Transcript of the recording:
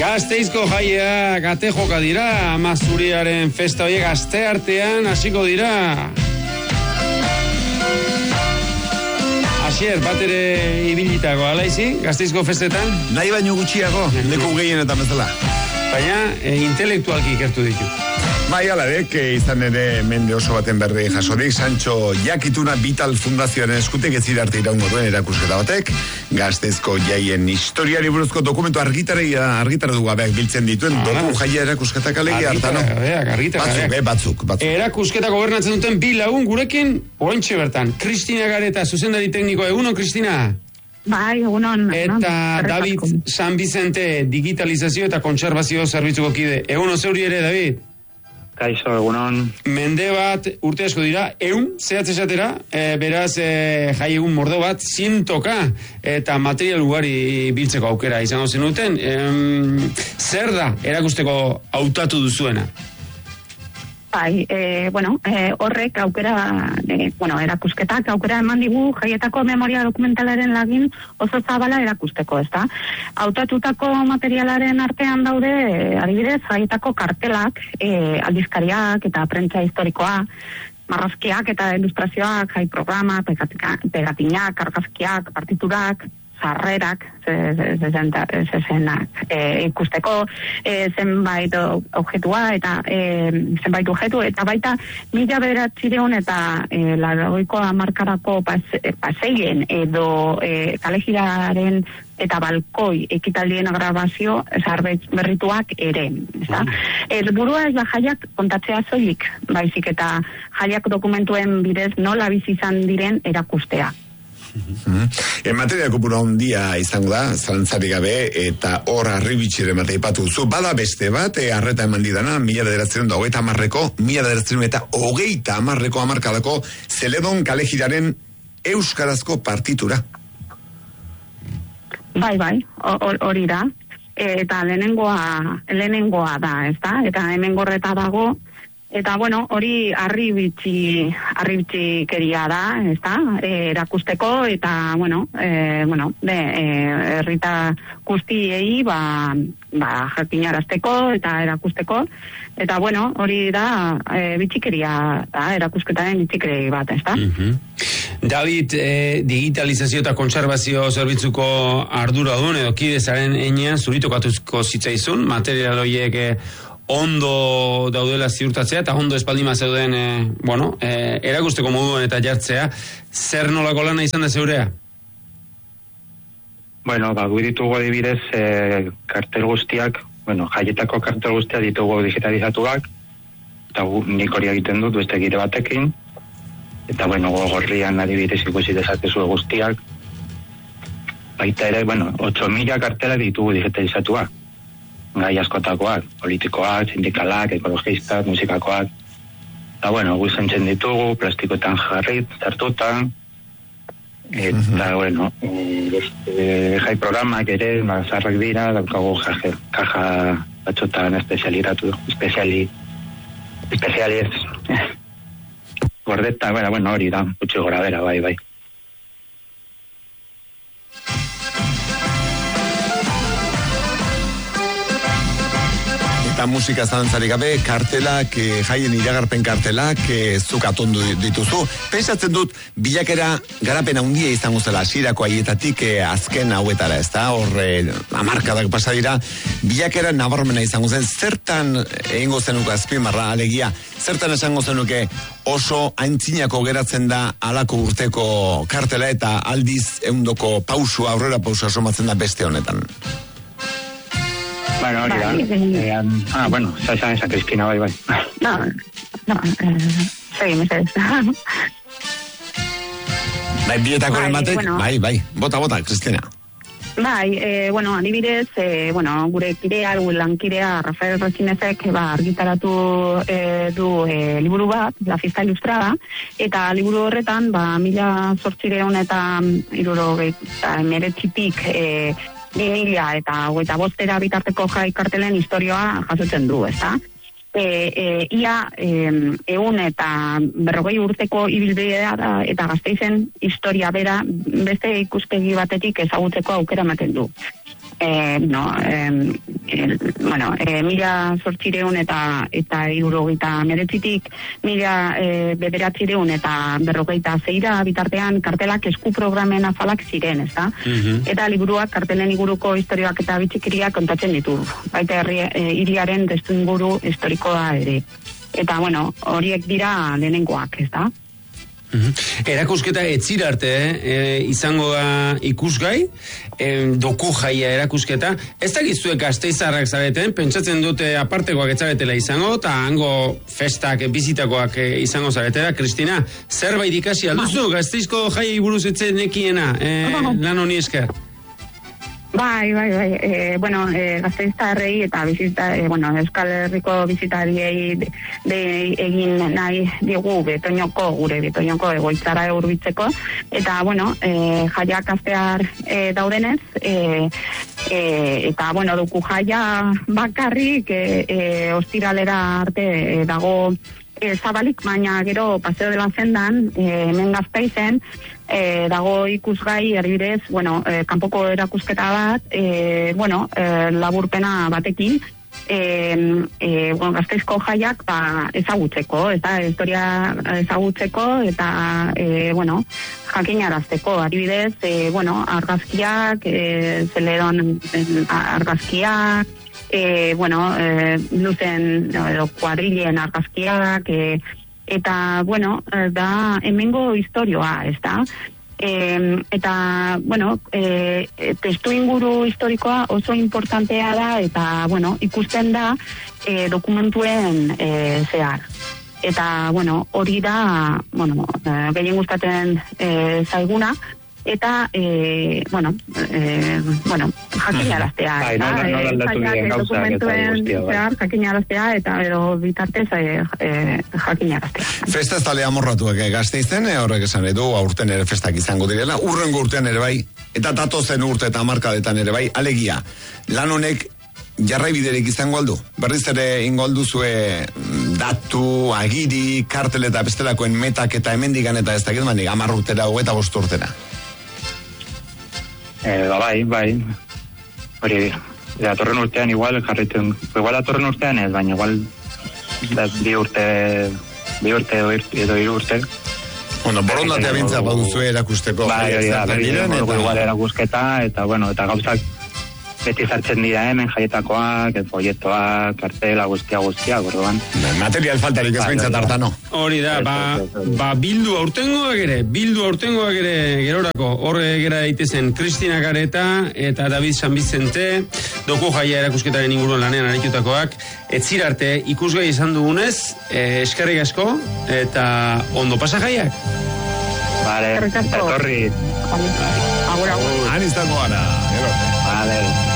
Gasteizko jaiak ate joka dira, Amazuriaren festa horiek aste artean hasiko dira. Asier, bat ere ibilitago, alaizi, Gasteizko festetan? Nahi baino gutxiago, leku gehienetan bezala. Baina, intelektualki ikertu ditu. Bai, alarek, izan ere mende oso baten berri jasorik, Sancho Jakituna Vital Fundazioaren eskutek ez arte iraungo duen erakusketa batek, Gasteizko jaien historiari buruzko dokumentu argitara du gabeak biltzen dituen, doku jaia erakusketak alegia hartano. Batzuk. Erakusketa gobernatzen duten bi lagun gurekin, oraintxe bertan. Kristina Gareta, zuzendari tekniko, egunon, Kristina? Bai, egunon. Eta David San Vicente, digitalizazio eta kontserbazio zerbitzuko kide. Egunon zeuri ere, David? Kaixo, egunon. Mende bat, urte asko dira, zehatz esatera, beraz, jai egun mordo bat, 100ka, eta material ugari biltzeko aukera izango zenuten. Zer da erakusteko hautatu duzuena? Bai, horrek aukera, erakusketak aukera eman digu jaietako memoria dokumentalaren lagin oso zabala erakusteko, ezta? Hautatutako materialaren artean daude, adibidez, jaietako kartelak, aldizkariak eta prentsa historikoa, marrazkiak eta ilustrazioak, jai programa, pegatinak, argazkiak, partiturak, sarrerak, zezenak ikusteko, zenbait objektua eta zenbait objektu, eta baita 1900 eta 80ko hamarkadako paseien edo kalejiraren eta balkoi ekitaldien grabazio berrituak ere. Helburua ez da jaiak kontatzea soilik, baizik eta jaiak dokumentuen bidez nola bizi izan diren erakustea. Materia kopuru handia izango da, zalantzarik gabe, eta hor arribitxire mate ipatu zu. Bada beste bat, arreta eman didana, 1930 hamarkadako Zeledon kalejiraren euskarazko partitura. Bai, hori da. Eta lehenengoa da, ez da? Eta hemen gorreta dago. Eta, hori arribitxikeria da, ez da, erakusteko, eta, herrita guztiei, jakinarazteko eta erakusteko, eta, hori da, bitxikeria da, erakusketaren bitxikeria bat, ez da. David, digitalizazio eta kontserbazio zerbitzuko ardura duen, edo kidezaren enean, zuritokatuko zitzaizun, material horiek ondo daudela ziurtatzea eta ondo espaldima zeuden erakusteko moduan eta jartzea, zer nolako lana izan da zeurea? Gu ditugu adibidez kartel guztiak, jaietako kartel guztiak ditugu digitalizatuak, eta nik hori egiten dut beste gire batekin, eta gorrian adibidez ikusi dezakezu guztiak, baita ere, 8.000 kartela ditugu digitalizatuak. Gai askotakoak, politikoak, sindikalak, ekologistak, musikakoak. Eta, guzentzen ditugu, plastikoetan jarrit, zartutan. Eta, jai programak ere, zarrak dira, daukagu kaja batxotan espezialiez. Gordeta, hori da, gutxi gora bera, bai. Eta musika zalantzarik gabe, kartelak, jaien iragarpen kartelak, zuk atondu dituzu. Pensatzen dut, bilakera garapen handia izango zela, hasierako haietatik azken hauetara, ez da? Hor, hamarkadak pasa dira, bilakera nabarmena izango zen. Zertan egingo zenuke azpimarra, alegia, zertan esango zenuke oso aintzinako geratzen da alako urteko kartela eta aldiz eundoko pausua, aurrera pausua somatzen da beste honetan? Hori da. Zazan esa, Kristina, bai. Seguimos ez. Bietakoren batek, bai. Bota, Kristina. Adibidez, gure kidea, lankidea, Rafael Rochinezek, argitaratu du liburu bat, La Fiesta Ilustrada, eta liburu horretan, 1800 eta 1979tik 2000 eta 25 bitarteko jai kartelen historioa jasotzen du, ezta? Ia 100 eta 40 urteko ibilbidea da, eta Gasteizen historia bera beste ikuspegi batetik ezagutzeko aukera ematen du. mila zortzireun eta hirurogeita meretzitik, mila bederatzireun eta berrogeita zeira bitartean kartelak esku programen azalak ziren, ez da? Eta liburuak kartelen inguruko historioak eta bitxikiriak kontatzen ditu. Baita hiriaren testu inguru historikoa ere. Eta, horiek dira lehenengoak, ez da? Erakusketa etzira arte izango da ikusgai, doku jaia erakusketa. Ez dakiztuek Gasteizarrak zareten, pentsatzen dute apartekoak etzaretela izango, eta hango festak, bizitakoak izango zaretela. Kristina, zerbait ikasi alduzu Gasteizko jaiei buruz etzen nekiena, lan honi esker? Bai. Gasteiztarrei eta Euskal Herriko bizitariei egin nahi digu gure Betoñoko egoitzara hurbiltzeko, eta jaiak astear daudenez, eta duku jaia bakarrik ostiralera arte dago zabalik, baina gero Paseo de la Zendan, hemen Gasteizen, dago ikusgai adibidez, kanpoko erakusketa bat, laburpena batekin, Gasteizko jaiak ezagutzeko, eta historia ezagutzeko, eta jakinarazteko, adibidez, argazkiak, zeleron argazkiak, luzen kuadrilen argazkiak, eta, da hemengo historioa, ez da? Eta, testu inguru historikoa oso importantea da, eta, ikusten da dokumentuen zehar. Eta, hori da, gehien gustatzen zaiguna, eta, jakinaraztea. Jakinaraztea, eta bitartez jakinaraztea. Festa ez tale amorratuak Gasteizen, horrek esan edu, aurten ere festak izango direla, urrengo urtean ere bai, eta datozen urte eta markadetan ere bai, alegia, lan honek jarraibiderik izango aldu? Berriz ere ingo alduzue datu, agiri, kartel eta bestelakoen metak eta hemendikan eta ez dakit manik, 10 urtera, 25 urtera. Bai. Hori, datorren urtean igual jarritzen, datorren urtean ez, baina igual bi urte edo 3 urte. Borondatea bintza baduzu erakusteko. Bai, igual erakusketa, eta gauzak beti zartzen dira hemen jaietakoak, foletoak, kartela, guztia, orduan. Material faltarik ez bintzat hartano. Hori da, bildu aurtengoak ere gerorako, horre gera daitezen Kristina Gareta eta David San Vicente, doku jaia erakusketaren inguruan lanean aritutakoak, etzira arte ikusgai izan dugunez, eskerrik asko, eta ondo pasa jaiak. Vale, etorri. Agur. Han izango gara. Vale.